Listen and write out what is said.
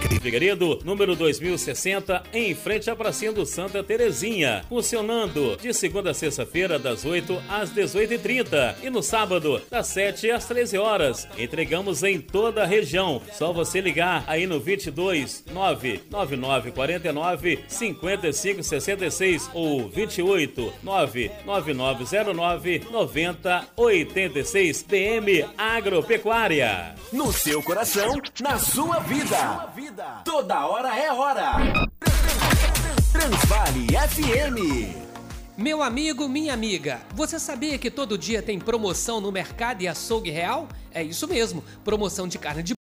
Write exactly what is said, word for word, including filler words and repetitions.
Figueiredo, número dois mil e sessenta, em frente à pracinha do Santa Terezinha. Funcionando de segunda a sexta-feira, das oito às dezoito e trinta. E no sábado, das sete às treze horas. Entregamos em toda a região. Só você ligar aí no vinte e dois, nove nove nove quatro nove, cinco cinco seis seis ou vinte e oito, nove nove nove zero nove, nove zero oito seis. D M Agropecuária. No seu coração, na sua vida. Toda hora é hora. Transvale F M. Meu amigo, minha amiga, você sabia que todo dia tem promoção no Mercado e Açougue Real? É isso mesmo, promoção de carne de